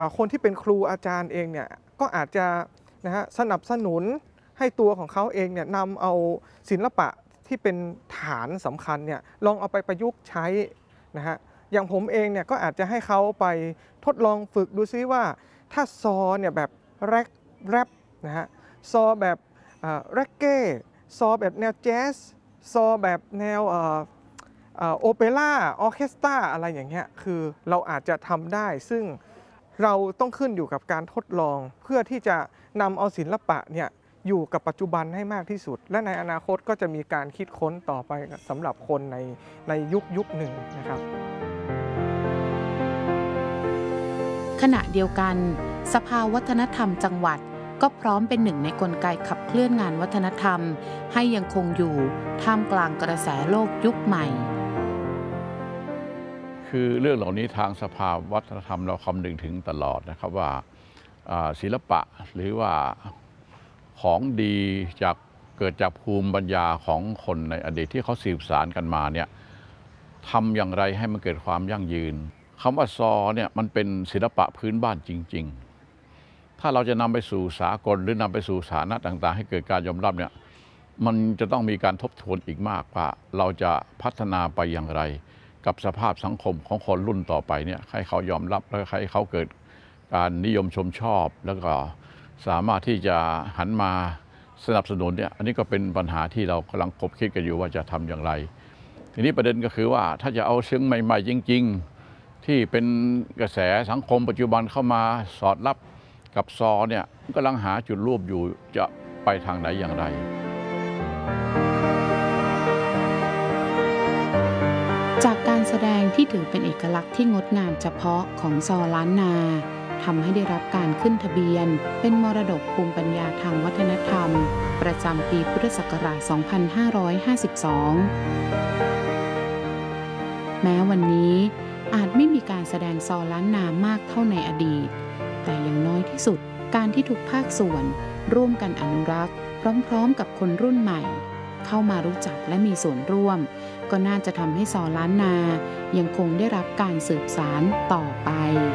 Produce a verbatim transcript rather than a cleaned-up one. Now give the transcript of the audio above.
คนที่เป็นครูอาจารย์เองเนี่ยก็อาจจะนะฮะสนับสนุนให้ตัวของเขาเองเนี่ยนำเอาศิลปะที่เป็นฐานสำคัญเนี่ยลองเอาไปประยุกต์ใช้นะฮะอย่างผมเองเนี่ยก็อาจจะให้เขาไปทดลองฝึกดูซิว่าถ้าซอเนี่ยแบบแรปแรปนะฮะซอแบบแร็กเก้ซอแบบแนวแจ๊สซอแบบแนวโอเปร่าออร์เคสตราอะไรอย่างเงี้ยคือเราอาจจะทำได้ซึ่งเราต้องขึ้นอยู่กับการทดลองเพื่อที่จะนำเอาศิลปะเนี่ยอยู่กับปัจจุบันให้มากที่สุดและในอนาคตก็จะมีการคิดค้นต่อไปสำหรับคนในในยุคยุคหนึ่งนะครับขณะเดียวกันสภาวัฒนธรรมจังหวัดก็พร้อมเป็นหนึ่งในกลไกขับเคลื่อนงานวัฒนธรรมให้ยังคงอยู่ท่ามกลางกระแสโลกยุคใหม่คือเรื่องเหล่านี้ทางสภาวัฒนธรรมเราคำนึงถึงตลอดนะครับว่าศิลปะหรือว่าของดีจากเกิดจากภูมิปัญญาของคนในอดีตที่เขาสืบสานกันมาเนี่ยทำอย่างไรให้มันเกิดความยั่งยืนคำว่าซอเนี่ยมันเป็นศิลปะพื้นบ้านจริงๆถ้าเราจะนำไปสู่สากลหรือนำไปสู่สถานะต่างๆให้เกิดการยอมรับเนี่ยมันจะต้องมีการทบทวนอีกมากว่าเราจะพัฒนาไปอย่างไรกับสภาพสังคมของคนรุ่นต่อไปเนี่ยให้เขายอมรับและให้เขาเกิดการนิยมชมชอบแล้วก็สามารถที่จะหันมาสนับสนุนเนี่ยอันนี้ก็เป็นปัญหาที่เรากำลังคบคิดกันอยู่ว่าจะทำอย่างไรทีนี้ประเด็นก็คือว่าถ้าจะเอาเชิงใหม่ๆจริงๆที่เป็นกระแสสังคมปัจจุบันเข้ามาสอดรับกับซอเนี่ยกำลังหาจุดร่วมอยู่จะไปทางไหนอย่างไรจากการแสดงที่ถือเป็นเอกลักษณ์ที่งดงามเฉพาะของซอล้านนาทำให้ได้รับการขึ้นทะเบียนเป็นมรดกภูมิปัญญาทางวัฒนธรรมประจำปีพุทธศักราช สองพันห้าร้อยห้าสิบสอง แม้วันนี้อาจไม่มีการแสดงซอล้านนามากเท่าในอดีตแต่อย่างน้อยที่สุดการที่ทุกภาคส่วนร่วมกันอนุรักษ์พร้อมๆกับคนรุ่นใหม่เข้ามารู้จักและมีส่วนร่วมก็น่าจะทำให้ซอล้านนายังคงได้รับการสืบสานต่อไป